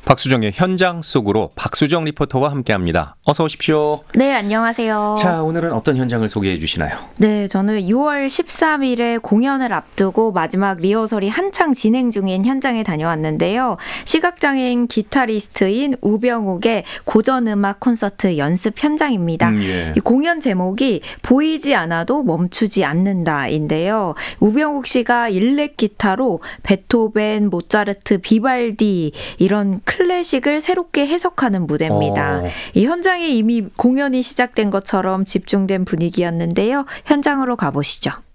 박수정의 현장 속으로 박수정 리포터와 함께합니다. 어서 오십시오. 네, 안녕하세요. 자, 오늘은 어떤 현장을 소개해 주시나요? 네, 저는 6월 13일에 공연을 앞두고 마지막 리허설이 한창 진행 중인 현장에 다녀왔는데요. 시각장애인 기타리스트인 우병욱의 고전음악 콘서트 연습 현장입니다. 이 공연 제목이 보이지 않아도 멈추지 않는다인데요. 우병욱 씨가 일렉 기타로 베토벤, 모차르트, 비발디 이런 클래식을 새롭게 해석하는 무대입니다. 이 현장에 이미 공연이 시작된 것처럼 집중된 분위기였는데요. 현장으로 가보시죠.